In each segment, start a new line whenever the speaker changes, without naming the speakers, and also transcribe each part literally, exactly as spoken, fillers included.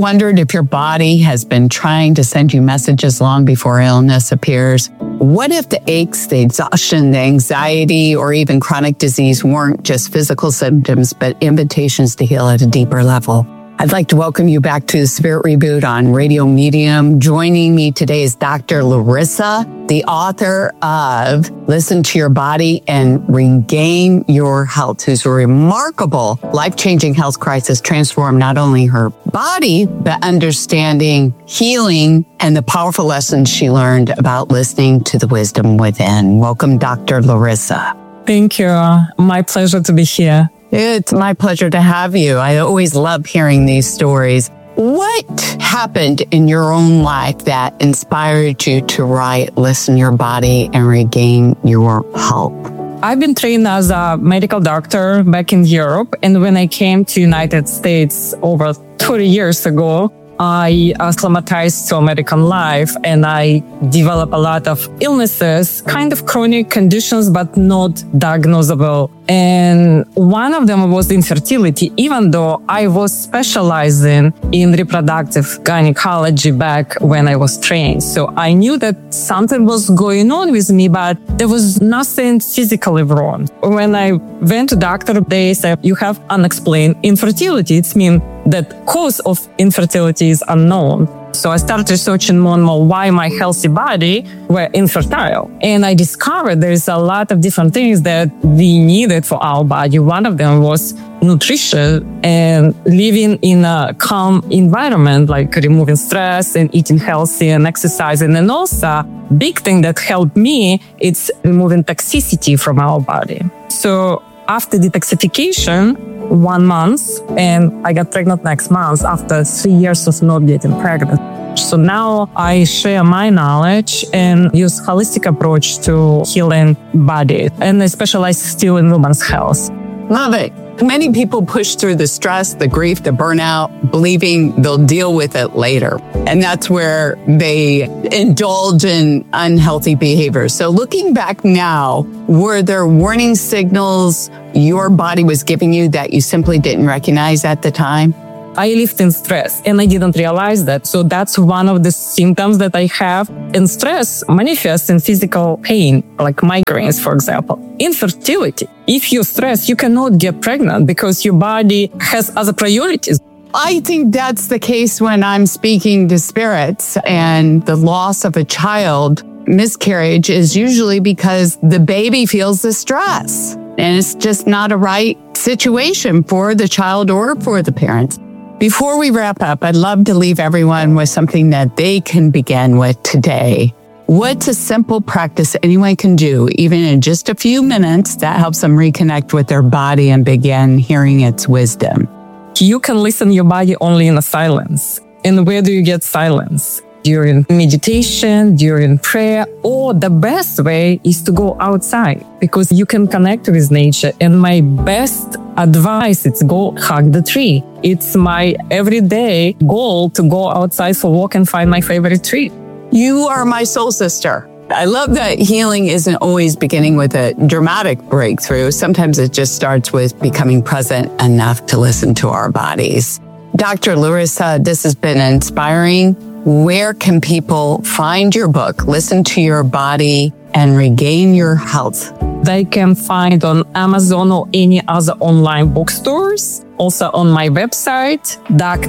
wondered if your body has been trying to send you messages long before illness appears? What if the aches, the exhaustion, the anxiety, or even chronic disease weren't just physical symptoms, but invitations to heal at a deeper level? I'd like to welcome you back to the Spirit Reboot on Radio Medium. Joining me today is Doctor Larissa, the author of Listen to Your Body and Regain Your Health, whose remarkable life-changing health crisis transformed not only her body, but understanding, healing, and the powerful lessons she learned about listening to the wisdom within. Welcome, Doctor Larissa.
Thank you. My pleasure to be here.
It's my pleasure to have you. I always love hearing these stories. What happened in your own life that inspired you to write Listen to Your Body and Regain Your Health?
I've been trained as a medical doctor back in Europe. And when I came to United States over thirty years ago, I acclimatized to American life and I developed a lot of illnesses, kind of chronic conditions, but not diagnosable. And one of them was infertility, even though I was specializing in reproductive gynecology back when I was trained. So I knew that something was going on with me, but there was nothing physically wrong. When I went to doctor, they said, you have unexplained infertility. It means that cause of infertility is unknown. So I started researching more and more why my healthy body were infertile. And I discovered there's a lot of different things that we needed for our body. One of them was nutrition and living in a calm environment, like removing stress and eating healthy and exercising. And also, big thing that helped me, it's removing toxicity from our body. So after detoxification, one month, and I got pregnant next month after three years of not getting pregnant. So now I share my knowledge and use holistic approach to healing body, and I specialize still in women's health.
Love it. Many people push through the stress, the grief, the burnout, believing they'll deal with it later. And that's where they indulge in unhealthy behaviors. So looking back now, were there warning signals your body was giving you that you simply didn't recognize at the time?
I lived in stress and I didn't realize that. So that's one of the symptoms that I have. And stress manifests in physical pain, like migraines, for example. Infertility. If you're stressed, you cannot get pregnant because your body has other priorities.
I think that's the case when I'm speaking to spirits, and the loss of a child, miscarriage, is usually because the baby feels the stress. And it's just not a right situation for the child or for the parents. Before we wrap up, I'd love to leave everyone with something that they can begin with today. What's a simple practice anyone can do, even in just a few minutes, that helps them reconnect with their body and begin hearing its wisdom?
You can listen to your body only in a silence. And where do you get silence? During meditation, during prayer, or the best way is to go outside because you can connect with nature. And my best advice is go hug the tree. It's my everyday goal to go outside for a walk and find my favorite tree.
You are my soul sister. I love that healing isn't always beginning with a dramatic breakthrough. Sometimes it just starts with becoming present enough to listen to our bodies. Doctor Larissa, this has been inspiring. Where can people find your book, Listen to Your Body and Regain Your Health?
They can find on Amazon or any other online bookstores. Also on my website, d r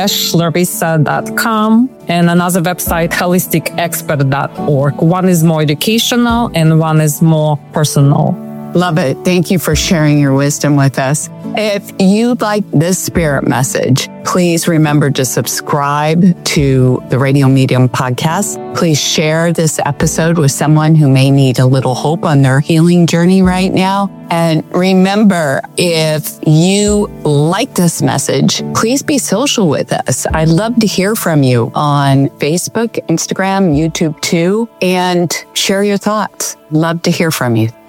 larissa dot com, and another website, holistic expert dot org. One is more educational and one is more personal.
Love it. Thank you for sharing your wisdom with us. If you like this spirit message, please remember to subscribe to the Radio Medium podcast. Please share this episode with someone who may need a little hope on their healing journey right now. And remember, if you like this message, please be social with us. I'd love to hear from you on Facebook, Instagram, YouTube too, and share your thoughts. Love to hear from you.